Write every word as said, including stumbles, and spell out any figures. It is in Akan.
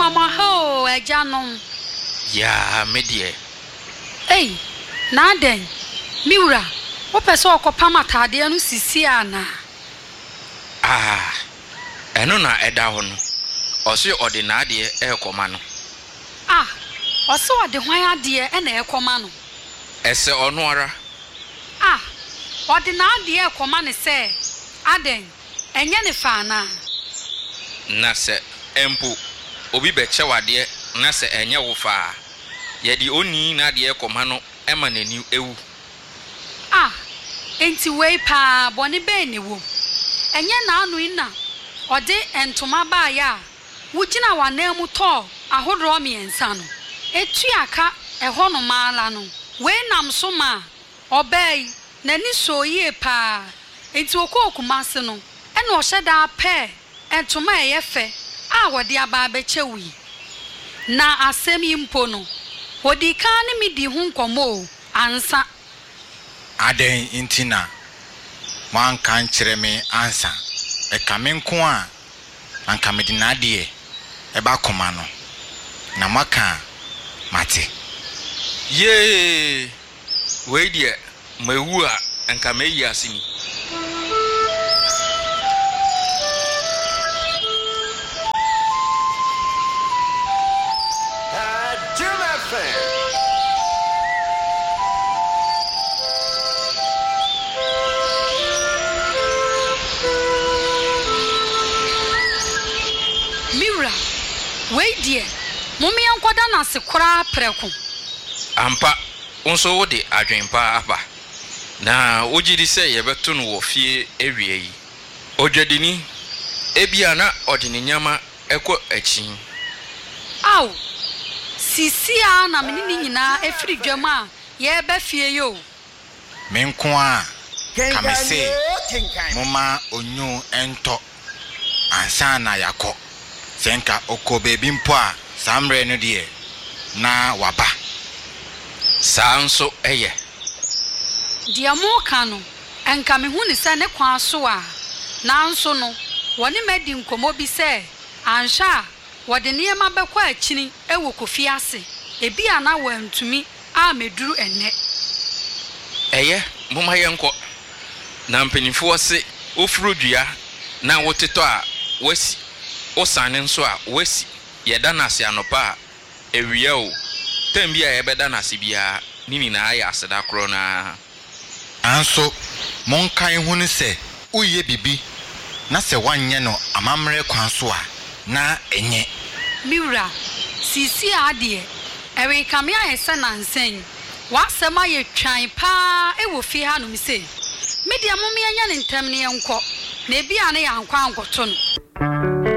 mama ho ejanom. Ya medie. Ei, na den. Miura, wo pese okopa matade anu sisi ana. Ah. Eno na eda ho no. Osi ordinary e ekoma no. Ah, osi ode hwan ade e na ekoma no. Ese ono ara. Ah, ordinary e ekoma ne se aden enye ne fa na. Na se empo obi be chewade na se enye wo fa. Ye di oni na de ekoma no ema nani ewu. Ah, enti wei pa boni be ni wo. Enye na anu ina. Ode entoma ba ya. Wugina wanamu to ahodro miensa no. Etu aka eho no mala no. We nam so ma obey nani so ye pa. Enti okokumase no. Ena ohyeda pe entoma eyefe a wode aba abechewi. Na asem impo no. Wodi ka ne midi hu nkomo ansa. Aden intina. Man kan kyerɛ me ansa. E kame nko a anka me di nadie e ba koma no. Na maka mate. Ye we die mawu a anka me yi asini. Wei die mummy ankwada na sekora preko Ampa onso wo de adwenpa aba na ogidi se ye beto no wo fie ewie yi odwadini ebia na odini nyama ekọ achi aw sisia na menini nyina efiri dwam a ye ba fie yo me nko a kame se moma onyu ento ansa na yakọ senka okobe bimpo a samre no de na waba sanso eye dia mo kanu enka me hu ni se ne kwa so a nanso no woni madi nkomo bi se ansha wode niema bekwa achini ewo kofi ase ebi ana wantumi a meduru enne eye moma yenko na mpenifo se ofuru dua na woteto a wasi osane nso a wasi yeda na ase anopa ewie o tembi a yebeda na ase bia nini na aya aseda kro na anso monkan hu ni se uye bibi na se wanye no amamre kwan so a na enye miura sisi ade ewe kamia ese na nsen wasema ye twan pa e wo fi ha no mi se media mo me anya ne ntam ne enko na ebi ane ya nkwa ankoto no